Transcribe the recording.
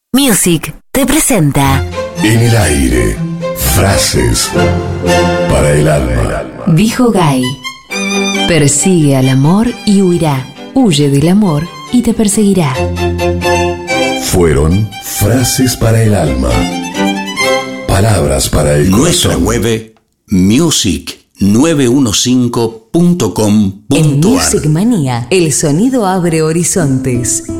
Music te presenta En el aire, frases para el alma. Dijo Gay: persigue al amor y huirá, huye del amor y te perseguirá. Fueron frases para el alma. Palabras para el Nuestra corazón. web music915.com.ar. En Music Manía, el sonido abre horizontes.